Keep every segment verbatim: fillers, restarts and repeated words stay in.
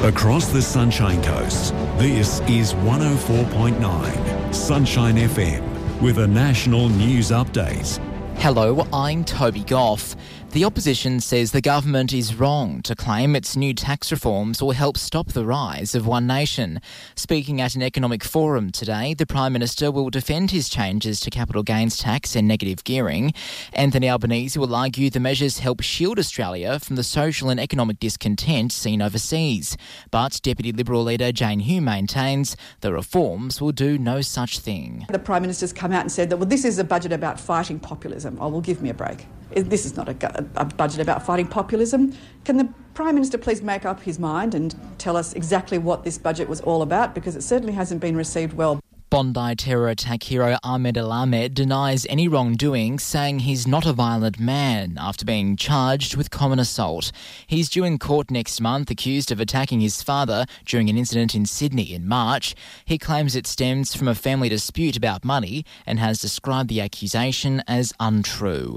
Across the Sunshine Coast, this is one oh four point nine Sunshine F M with a national news update. Hello, I'm Toby Goff. The opposition says the government is wrong to claim its new tax reforms will help stop the rise of One Nation. Speaking at an economic forum today, the Prime Minister will defend his changes to capital gains tax and negative gearing. Anthony Albanese will argue the measures help shield Australia from the social and economic discontent seen overseas. But Deputy Liberal leader Jane Hume maintains the reforms will do no such thing. The Prime Minister's come out and said that, well, this is a budget about fighting populism. Oh, well, give me a break. This is not a, a budget about fighting populism. Can the Prime Minister please make up his mind and tell us exactly what this budget was all about? Because it certainly hasn't been received well. Bondi terror attack hero Ahmed Al-Ahmed denies any wrongdoing, saying he's not a violent man after being charged with common assault. He's due in court next month, accused of attacking his father during an incident in Sydney in March. He claims it stems from a family dispute about money and has described the accusation as untrue.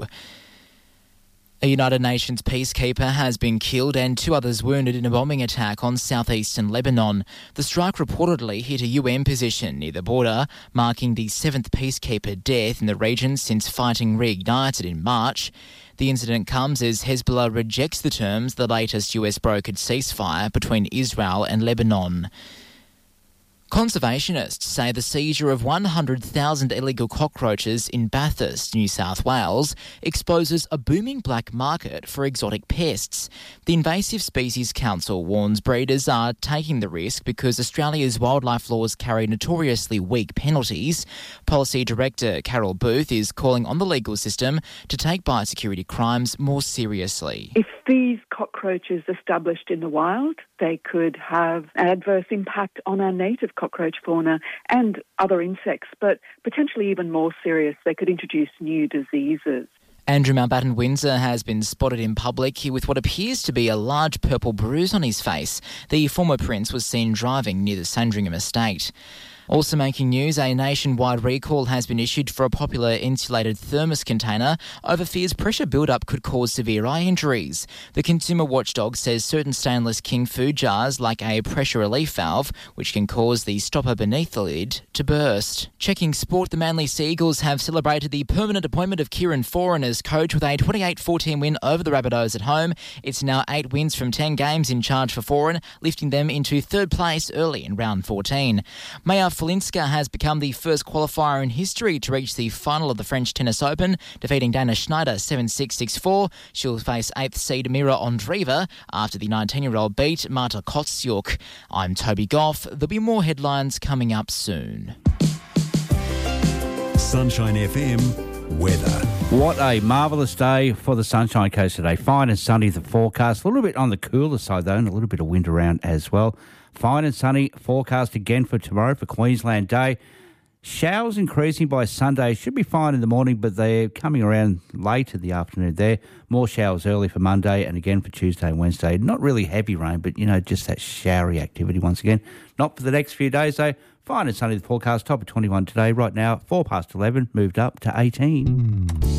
A United Nations peacekeeper has been killed and two others wounded in a bombing attack on southeastern Lebanon. The strike reportedly hit a U N position near the border, marking the seventh peacekeeper death in the region since fighting reignited in March. The incident comes as Hezbollah rejects the terms of the latest U S brokered ceasefire between Israel and Lebanon. Conservationists say the seizure of one hundred thousand illegal cockroaches in Bathurst, New South Wales, exposes a booming black market for exotic pests. The Invasive Species Council warns breeders are taking the risk because Australia's wildlife laws carry notoriously weak penalties. Policy Director Carol Booth is calling on the legal system to take biosecurity crimes more seriously. If these cockroaches established in the wild, they could have an adverse impact on our native cockroach fauna and other insects, but potentially even more serious, they could introduce new diseases. Andrew Mountbatten Windsor has been spotted in public with what appears to be a large purple bruise on his face. The former prince was seen driving near the Sandringham estate. Also making news, a nationwide recall has been issued for a popular insulated thermos container over fears pressure build-up could cause severe eye injuries. The consumer watchdog says certain stainless King food jars lack a pressure relief valve, which can cause the stopper beneath the lid to burst. Checking sport, the Manly Sea Eagles have celebrated the permanent appointment of Kieran Foran as coach with a twenty-eight fourteen win over the Rabbitohs at home. It's now eight wins from ten games in charge for Foran, lifting them into third place early in round fourteen. Maja Folinska has become the first qualifier in history to reach the final of the French Tennis Open, defeating Dana Schneider seven six, six four. She'll face eighth seed Mira Andreeva after the nineteen-year-old beat Marta Kostyuk. I'm Toby Goff. There'll be more headlines coming up soon. Sunshine F M weather. What a marvellous day for the Sunshine Coast today. Fine and sunny, the forecast. A little bit on the cooler side, though, and a little bit of wind around as well. Fine and sunny forecast again for tomorrow for Queensland Day. Showers increasing by Sunday. Should be fine in the morning, but they're coming around late in the afternoon there. More showers early for Monday and again for Tuesday and Wednesday. Not really heavy rain, but, you know, just that showery activity once again. Not for the next few days, though. Fine and sunny the forecast. Top of twenty-one today. Right now, four past eleven, moved up to eighteen.